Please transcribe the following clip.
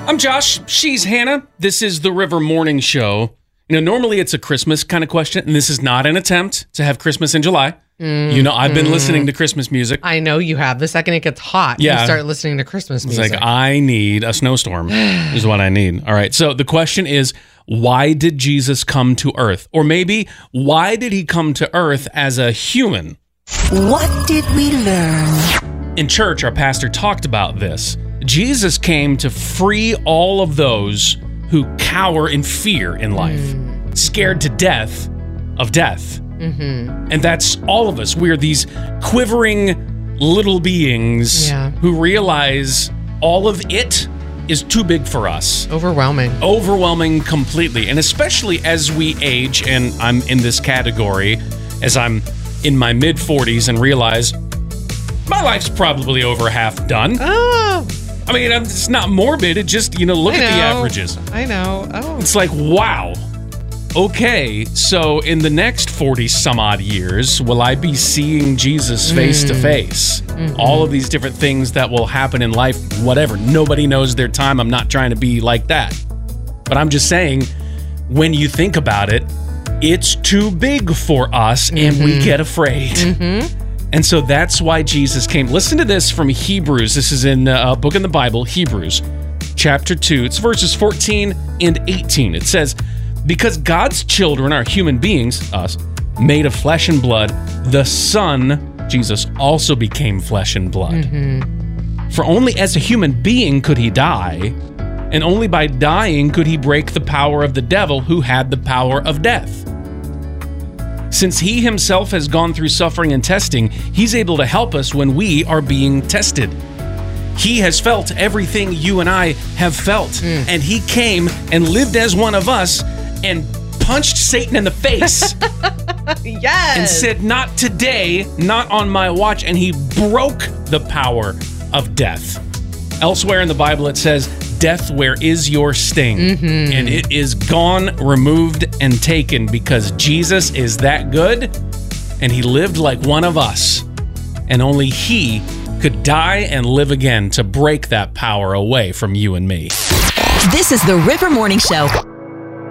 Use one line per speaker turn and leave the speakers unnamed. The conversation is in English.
I'm Josh. She's Hannah. This is the River Morning Show. Normally it's a Christmas kind of question, and this is not an attempt to have Christmas in July. I've been listening to Christmas music.
I know you have. The second it gets hot, you start listening to Christmas music.
It's like, I need a snowstorm is what I need. All right, so the question is, why did Jesus come to Earth? Or maybe, why did he come to Earth as a human?
What did we learn?
In church, our pastor talked about this. Jesus came to free all of those who cower in fear in life, scared to death of death. And that's all of us. We're these quivering little beings who realize all of it is too big for us. Overwhelming completely. And especially as we age, and I'm in this category, as I'm in my mid-40s and realize my life's probably over half done.
Oh.
I mean, it's not morbid. It just, look at the averages.
I know. Oh.
It's like, wow. Okay, so in the next 40 some odd years, will I be seeing Jesus face to face? All of these different things that will happen in life, whatever. Nobody knows their time. I'm not trying to be like that. But I'm just saying, when you think about it, it's too big for us and we get afraid. And so that's why Jesus came. Listen to this from Hebrews. This is in a book in the Bible, Hebrews, chapter 2. It's verses 14 and 18. It says, because God's children are human beings, us, made of flesh and blood, the Son, Jesus, also became flesh and blood. For only as a human being could he die, and only by dying could he break the power of the devil who had the power of death. Since he himself has gone through suffering and testing, he's able to help us when we are being tested. He has felt everything you and I have felt, and he came and lived as one of us and punched Satan in the face.
Yes.
And said, not today, not on my watch, and he broke the power of death. Elsewhere in the Bible it says, death, where is your sting? And it is gone, removed, and taken because Jesus is that good and he lived like one of us. And only he could die and live again to break that power away from you and me.
This is the River Morning Show.